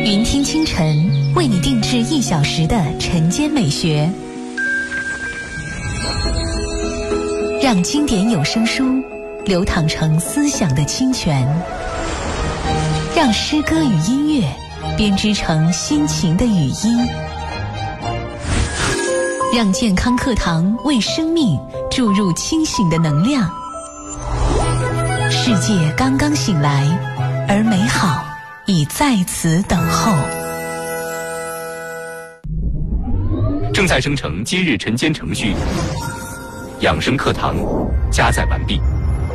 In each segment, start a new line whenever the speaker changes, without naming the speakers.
云听清晨为你定制1小时的晨间美学，让经典有声书流淌成思想的清泉，让诗歌与音乐编织成心情的语音，让健康课堂为生命注入清醒的能量。世界刚刚醒来，而美好已在此等候。
正在生成今日晨间程序，养生课堂加载完毕。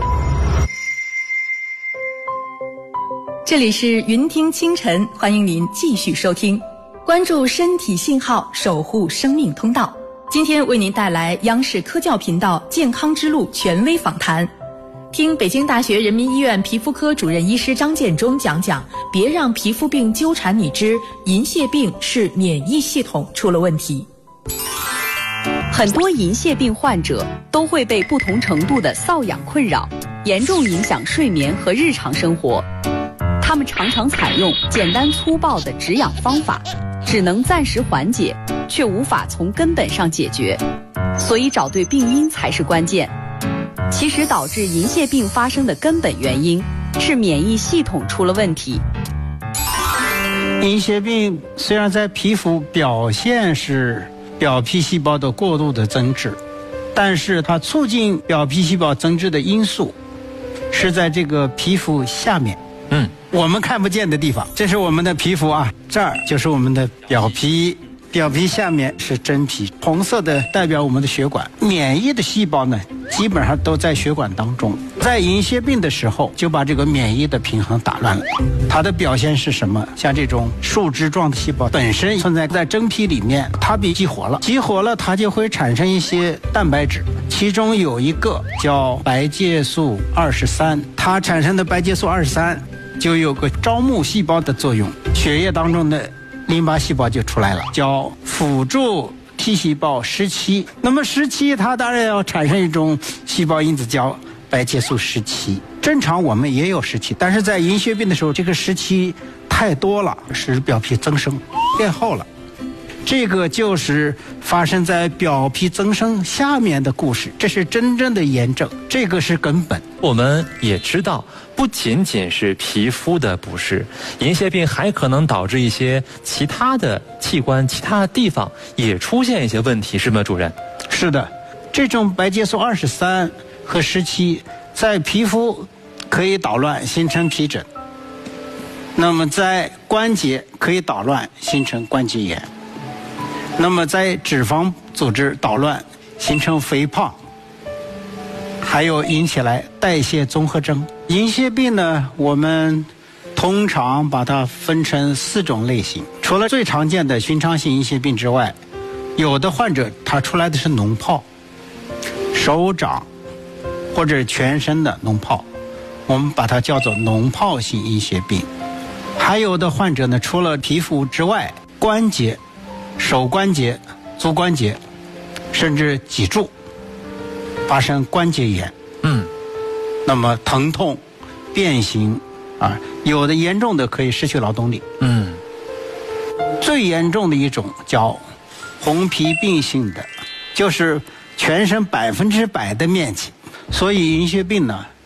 这里是云听清晨，欢迎您继续收听，关注身体信号，守护生命通道。今天为您带来央视科教频道健康之路权威访谈，听北京大学人民医院皮肤科主任医师张建中讲讲，别让皮肤病纠缠你之银屑病是免疫系统出了问题。
很多银屑病患者都会被不同程度的瘙痒困扰，严重影响睡眠和日常生活。他们常常采用简单粗暴的止痒方法，只能暂时缓解，却无法从根本上解决。所以找对病因才是关键。其实导致银屑病发生的根本原因是免疫系统出了问题。
银屑病虽然在皮肤表现是表皮细胞的过度的增殖，但是它促进表皮细胞增殖的因素是在这个皮肤下面，我们看不见的地方。这是我们的皮肤啊，这儿就是我们的表皮，表皮下面是真皮，红色的代表我们的血管。免疫的细胞呢，基本上都在血管当中。在银屑病的时候，就把这个免疫的平衡打乱了。它的表现是什么？像这种树枝状的细胞本身存在真皮里面，它被激活了，激活了它就会产生一些蛋白质，其中有一个叫白介素23，它产生的白介素23就有个招募细胞的作用，血液当中的淋巴细胞就出来了，叫辅助 T 细胞17。那么17它当然要产生一种细胞因子叫白介素17。正常我们也有17，但是在银屑病的时候，这个17太多了，使表皮增生变厚了。这个就是发生在表皮增生下面的故事，这是真正的炎症，这个是根本。
我们也知道，不仅仅是皮肤的不适，银屑病还可能导致一些其他的器官、其他的地方也出现一些问题，是吗，主任？
是的，这种白介素23和17在皮肤可以捣乱，形成皮疹；那么在关节可以捣乱，形成关节炎；那么在脂肪组织捣乱，形成肥胖，还有引起来代谢综合征。银屑病呢，我们通常把它分成4种类型。除了最常见的寻常性银屑病之外，有的患者他出来的是脓疱，手掌或者全身的脓疱，我们把它叫做脓疱性银屑病。还有的患者呢，除了皮肤之外，关节、手关节、足关节，甚至脊柱发生关节炎，那么疼痛、变形啊，有的严重的可以失去劳动力。最严重的一种叫红皮病性的，就是全身100%的面积。所以银屑病呢，